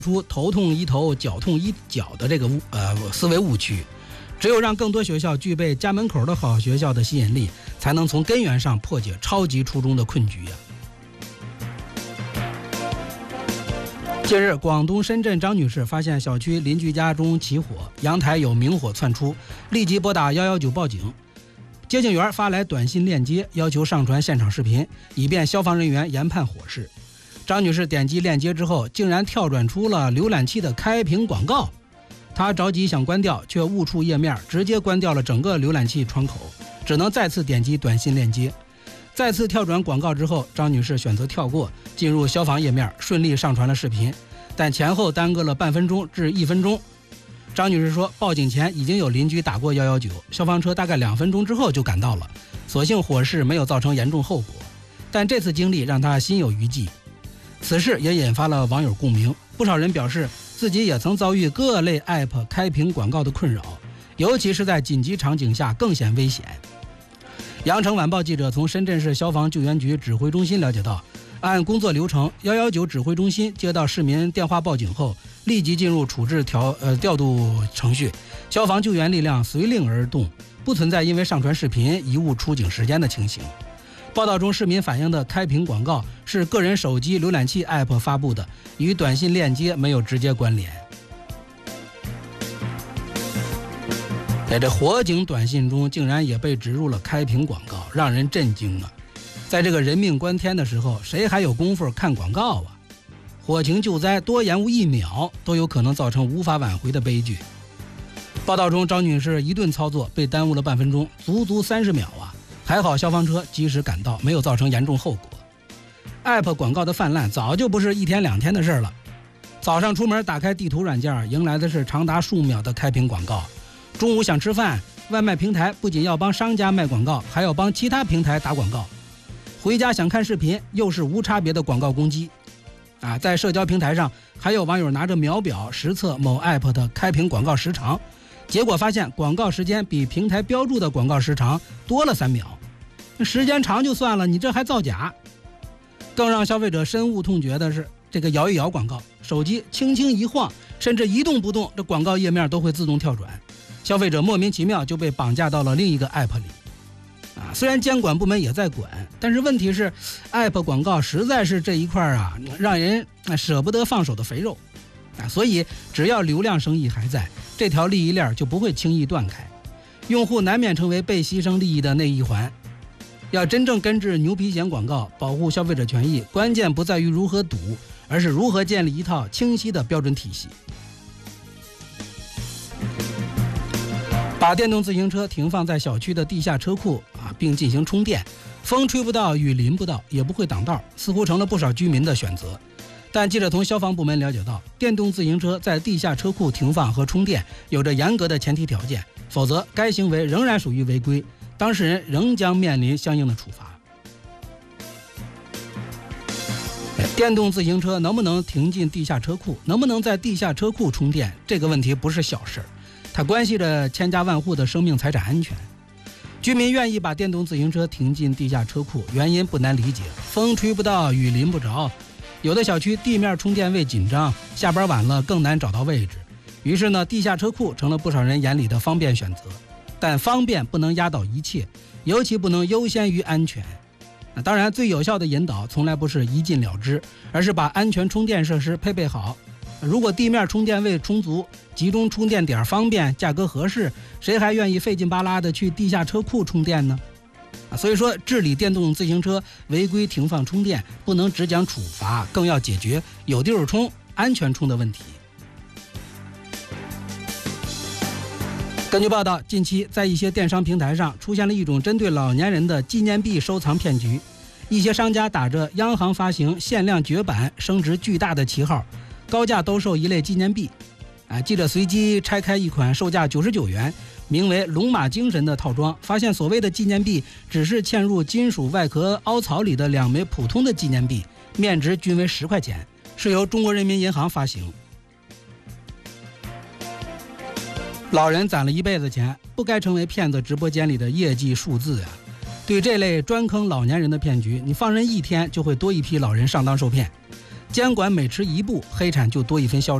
出头痛医头脚痛医脚的这个思维误区。只有让更多学校具备家门口的好学校的吸引力，才能从根源上破解超级初中的困局呀。近日，广东深圳张女士发现小区邻居家中起火，阳台有明火窜出，立即拨打119报警。接警员发来短信链接，要求上传现场视频，以便消防人员研判火势。张女士点击链接之后，竟然跳转出了浏览器的开屏广告。她着急想关掉，却误触页面，直接关掉了整个浏览器窗口，只能再次点击短信链接。再次跳转广告之后，张女士选择跳过，进入消防页面，顺利上传了视频，但前后耽搁了半分钟至1分钟。张女士说，报警前已经有邻居打过119，消防车大概2分钟之后就赶到了，所幸火势没有造成严重后果。但这次经历让她心有余悸。此事也引发了网友共鸣，不少人表示自己也曾遭遇各类 App 开屏广告的困扰，尤其是在紧急场景下更显危险。羊城晚报记者从深圳市消防救援局指挥中心了解到，按工作流程，119指挥中心接到市民电话报警后，立即进入处置调度程序，消防救援力量随令而动，不存在因为上传视频贻误出警时间的情形。报道中市民反映的开屏广告是个人手机浏览器 App 发布的，与短信链接没有直接关联。在这火警短信中竟然也被植入了开屏广告，让人震惊啊！在这个人命关天的时候，谁还有功夫看广告啊？火情救灾多延误1秒都有可能造成无法挽回的悲剧。报道中张女士一顿操作被耽误了半分钟，足足30秒啊！还好消防车及时赶到，没有造成严重后果。App 广告的泛滥早就不是1天2天的事了。早上出门打开地图软件，迎来的是长达数秒的开屏广告。中午想吃饭，外卖平台不仅要帮商家卖广告，还要帮其他平台打广告。回家想看视频，又是无差别的广告攻击。在社交平台上，还有网友拿着秒表实测某 App 的开屏广告时长，结果发现广告时间比平台标注的广告时长多了3秒。时间长就算了，你这还造假。更让消费者深恶痛绝的是，这个摇一摇广告，手机轻轻一晃，甚至一动不动，这广告页面都会自动跳转，消费者莫名其妙就被绑架到了另一个 App 里。虽然监管部门也在管，但是问题是 App 广告实在是这一块让人舍不得放手的肥肉。所以只要流量生意还在，这条利益链就不会轻易断开，用户难免成为被牺牲利益的那一环。要真正根治牛皮癣广告，保护消费者权益，关键不在于如何堵，而是如何建立一套清晰的标准体系。把电动自行车停放在小区的地下车库并进行充电，风吹不到，雨淋不到，也不会挡道，似乎成了不少居民的选择。但记者从消防部门了解到，电动自行车在地下车库停放和充电有着严格的前提条件，否则该行为仍然属于违规，当事人仍将面临相应的处罚。电动自行车能不能停进地下车库，能不能在地下车库充电，这个问题不是小事，它关系着千家万户的生命财产安全。居民愿意把电动自行车停进地下车库，原因不难理解，风吹不到，雨淋不着。有的小区地面充电位紧张，下班晚了更难找到位置，于是呢，地下车库成了不少人眼里的方便选择。但方便不能压倒一切，尤其不能优先于安全。当然，最有效的引导从来不是一禁了之，而是把安全充电设施配备好。如果地面充电位充足，集中充电点方便，价格合适，谁还愿意费劲巴拉的去地下车库充电呢？所以说，治理电动自行车违规停放充电，不能只讲处罚，更要解决有地儿充、安全充的问题。根据报道，近期在一些电商平台上出现了一种针对老年人的纪念币收藏骗局。一些商家打着央行发行限量绝版、升值巨大的旗号，高价兜售一类纪念币。记者随机拆开一款售价99元、名为龙马精神的套装，发现所谓的纪念币只是嵌入金属外壳凹槽里的2枚普通的纪念币，面值均为10块钱，是由中国人民银行发行。老人攒了一辈子钱，不该成为骗子直播间里的业绩数字对这类专坑老年人的骗局，你放任1天就会多一批老人上当受骗。 监管每迟一步，黑产就多一分嚣张。